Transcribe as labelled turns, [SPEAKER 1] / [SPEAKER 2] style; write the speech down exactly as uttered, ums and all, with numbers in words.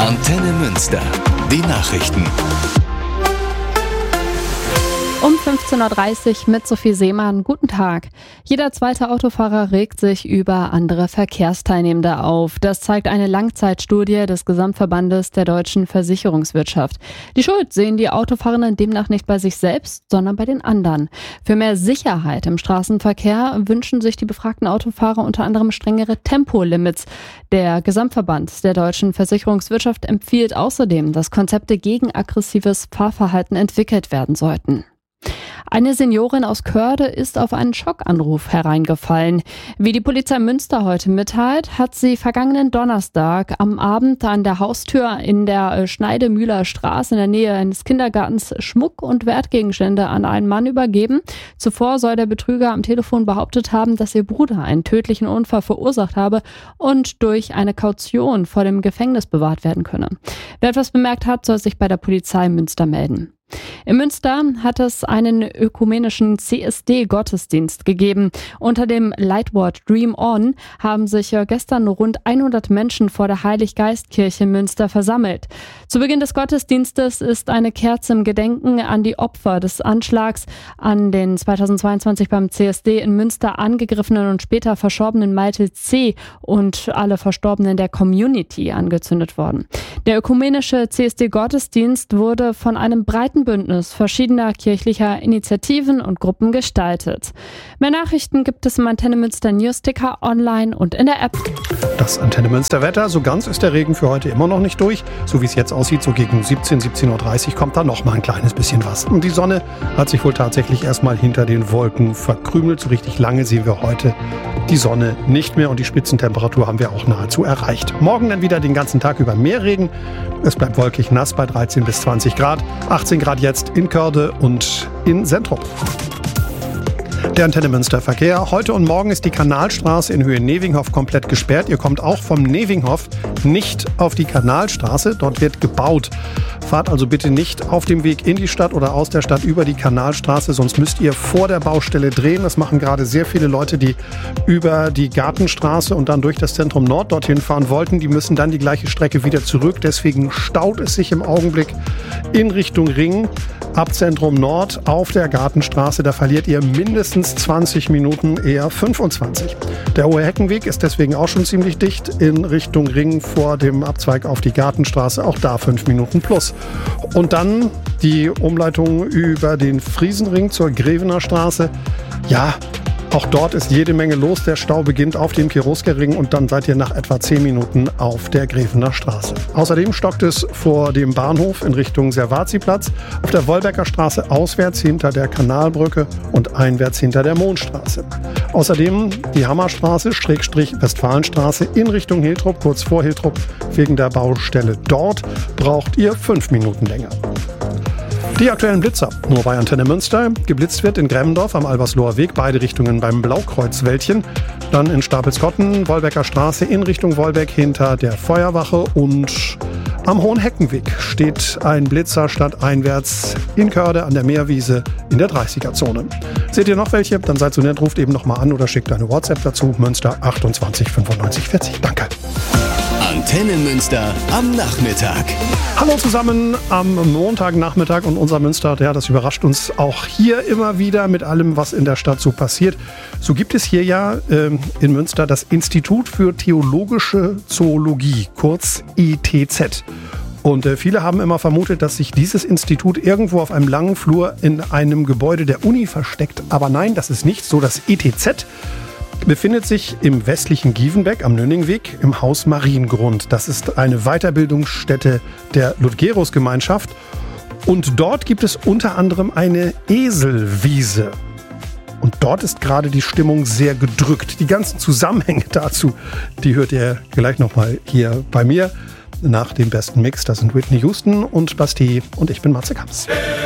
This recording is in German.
[SPEAKER 1] Antenne Münster. Die Nachrichten.
[SPEAKER 2] Um fünfzehn Uhr dreißig mit Sophie Seemann. Guten Tag. Jeder zweite Autofahrer regt sich über andere Verkehrsteilnehmende auf. Das zeigt eine Langzeitstudie des Gesamtverbandes der deutschen Versicherungswirtschaft. Die Schuld sehen die Autofahrenden demnach nicht bei sich selbst, sondern bei den anderen. Für mehr Sicherheit im Straßenverkehr wünschen sich die befragten Autofahrer unter anderem strengere Tempolimits. Der Gesamtverband der deutschen Versicherungswirtschaft empfiehlt außerdem, dass Konzepte gegen aggressives Fahrverhalten entwickelt werden sollten. Eine Seniorin aus Körde ist auf einen Schockanruf hereingefallen. Wie die Polizei Münster heute mitteilt, hat sie vergangenen Donnerstag am Abend an der Haustür in der Schneidemühler Straße in der Nähe eines Kindergartens Schmuck und Wertgegenstände an einen Mann übergeben. Zuvor soll der Betrüger am Telefon behauptet haben, dass ihr Bruder einen tödlichen Unfall verursacht habe und durch eine Kaution vor dem Gefängnis bewahrt werden könne. Wer etwas bemerkt hat, soll sich bei der Polizei Münster melden. In Münster hat es einen ökumenischen C S D-Gottesdienst gegeben. Unter dem Leitwort Dream On haben sich gestern rund hundert Menschen vor der Heiliggeistkirche in Münster versammelt. Zu Beginn des Gottesdienstes ist eine Kerze im Gedenken an die Opfer des Anschlags an den zweitausendzweiundzwanzig beim C S D in Münster angegriffenen und später verstorbenen Malte C. und alle Verstorbenen der Community angezündet worden. Der ökumenische C S D-Gottesdienst wurde von einem breiten Bündnis verschiedener kirchlicher Initiativen und Gruppen gestaltet. Mehr Nachrichten gibt es im Antenne Münster Newsticker online und in der App.
[SPEAKER 3] Das Antenne Münster Wetter, so ganz ist der Regen für heute immer noch nicht durch. So wie es jetzt aussieht, so gegen siebzehn, siebzehn Uhr dreißig kommt da noch mal ein kleines bisschen was. Und die Sonne hat sich wohl tatsächlich erstmal hinter den Wolken verkrümelt. So richtig lange sehen wir heute die Sonne nicht mehr und die Spitzentemperatur haben wir auch nahezu erreicht. Morgen dann wieder den ganzen Tag über mehr Regen. Es bleibt wolkig nass bei dreizehn bis zwanzig Grad. achtzehn Grad jetzt in Körde und in Sentrum. Der Antenne Münster Verkehr. Heute und morgen ist die Kanalstraße in Höhe Nevinghof komplett gesperrt. Ihr kommt auch vom Nevinghof nicht auf die Kanalstraße. Dort wird gebaut. Fahrt also bitte nicht auf dem Weg in die Stadt oder aus der Stadt über die Kanalstraße, sonst müsst ihr vor der Baustelle drehen. Das machen gerade sehr viele Leute, die über die Gartenstraße und dann durch das Zentrum Nord dorthin fahren wollten. Die müssen dann die gleiche Strecke wieder zurück. Deswegen staut es sich im Augenblick in Richtung Ring. Ab Zentrum Nord auf der Gartenstraße, da verliert ihr mindestens zwanzig Minuten, eher fünfundzwanzig. Der Hohe Heckenweg ist deswegen auch schon ziemlich dicht in Richtung Ring vor dem Abzweig auf die Gartenstraße, auch da fünf Minuten plus. Und dann die Umleitung über den Friesenring zur Grevener Straße. Ja, auch dort ist jede Menge los. Der Stau beginnt auf dem Kirusker-Ring und dann seid ihr nach etwa zehn Minuten auf der Grevener Straße. Außerdem stockt es vor dem Bahnhof in Richtung Servazi-Platz, auf der Wolbecker Straße auswärts hinter der Kanalbrücke und einwärts hinter der Mohnstraße. Außerdem die Hammerstraße, Schrägstrich Westfalenstraße in Richtung Hiltrup, kurz vor Hiltrup, wegen der Baustelle dort braucht ihr fünf Minuten länger. Die aktuellen Blitzer, nur bei Antenne Münster. Geblitzt wird in Gremmendorf am Albersloher Weg, beide Richtungen beim Blaukreuzwäldchen. Dann in Stapelskotten, Wolbecker Straße in Richtung Wolbeck hinter der Feuerwache. Und am Hohen Heckenweg steht ein Blitzer stadteinwärts in Körde an der Meerwiese in der dreißiger-Zone. Seht ihr noch welche? Dann seid so nett, ruft eben nochmal an oder schickt eine WhatsApp dazu. Münster achtundzwanzig fünfundneunzig vierzig. Danke.
[SPEAKER 1] Antenne Münster am Nachmittag.
[SPEAKER 3] Hallo zusammen am Montagnachmittag und unser Münster, ja, das überrascht uns auch hier immer wieder mit allem, was in der Stadt so passiert. So gibt es hier ja äh, in Münster das Institut für Theologische Zoologie, kurz I T Z. Und äh, viele haben immer vermutet, dass sich dieses Institut irgendwo auf einem langen Flur in einem Gebäude der Uni versteckt. Aber nein, das ist nicht so. Das I T Z befindet sich im westlichen Gievenbeck am Nönningweg im Haus Mariengrund. Das ist eine Weiterbildungsstätte der Ludgerus-Gemeinschaft. Und dort gibt es unter anderem eine Eselwiese. Und dort ist gerade die Stimmung sehr gedrückt. Die ganzen Zusammenhänge dazu, die hört ihr gleich nochmal hier bei mir nach dem besten Mix. Das sind Whitney Houston und Bastille und ich bin Matze Kamps.